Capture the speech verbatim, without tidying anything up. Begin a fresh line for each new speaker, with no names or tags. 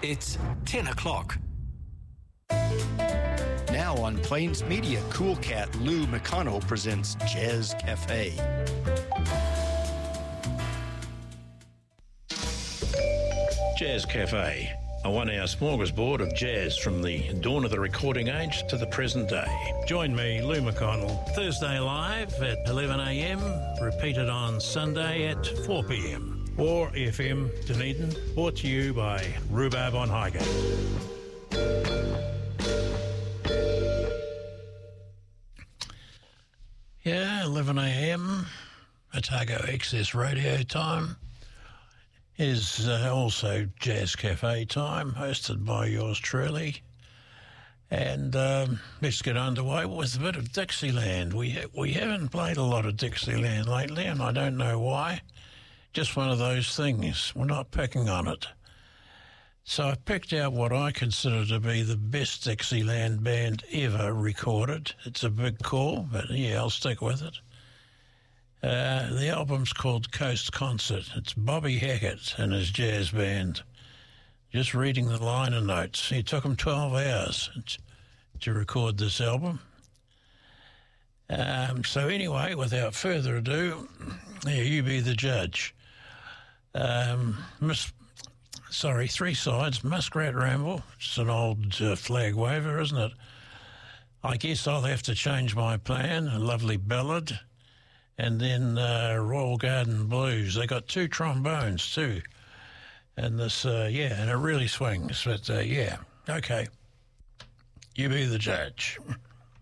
It's ten o'clock.
Now on Plains Media, Cool Cat Lou McConnell presents Jazz Cafe.
Jazz Cafe, a one-hour smorgasbord of jazz from the dawn of the recording age to the present day.
Join me, Lou McConnell, Thursday live at eleven a m, repeated on Sunday at four p m. Or F M Dunedin, brought to you by Rhubarb on Highgate. Yeah, eleven a m, Otago Access Radio time. Is uh, also Jazz Cafe time, hosted by yours truly. And um, let's get underway with a bit of Dixieland. We ha- we haven't played a lot of Dixieland lately, and I don't know why. Just one of those things. We're not picking on it. So I picked out what I consider to be the best Dixieland band ever recorded. It's a big call, but yeah, I'll stick with it. Uh, the album's called Coast Concert. It's Bobby Hackett and his jazz band. Just reading the liner notes. It took him twelve hours to record this album. Um, so anyway, without further ado, yeah, you be the judge. Um, Miss, sorry, three sides. Muskrat Ramble. It's an old uh, flag waver, isn't it? I guess I'll have to change my plan. A lovely ballad. And then uh, Royal Garden Blues. They got two trombones too. And this, uh, yeah, and it really swings. But, uh, yeah, okay. You be the judge.